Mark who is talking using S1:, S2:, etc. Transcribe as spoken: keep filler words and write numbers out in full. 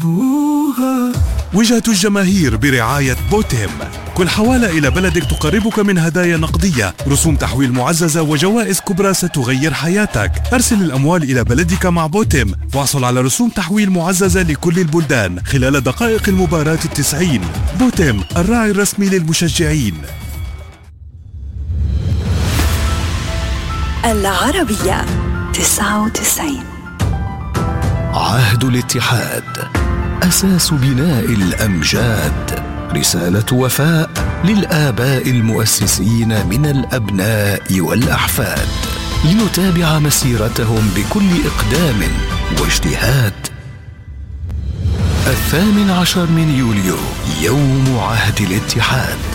S1: وجهة الجماهير برعاية بوتيم. كل حوالة إلى بلدك تقربك من هدايا نقدية، رسوم تحويل معززة وجوائز كبرى ستغير حياتك. أرسل الأموال إلى بلدك مع بوتيم واحصل على رسوم تحويل معززة لكل البلدان خلال دقائق المباراة التسعين. بوتيم، الراعي الرسمي للمشجعين.
S2: العربية تسعة وتسعين.
S3: عهد الاتحاد أساس بناء الأمجاد، رسالة وفاء للآباء المؤسسين من الأبناء والأحفاد، لنتابع مسيرتهم بكل إقدام واجتهاد. الثامن عشر من يوليو، يوم عهد الاتحاد.